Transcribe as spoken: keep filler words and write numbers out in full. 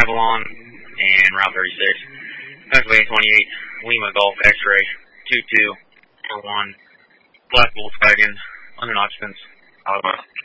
Avalon and Route thirty-six. Pennsylvania twenty-eight, Lima Golf X-Ray, two two four one, Black Volkswagen, unknown occupants, Alabama.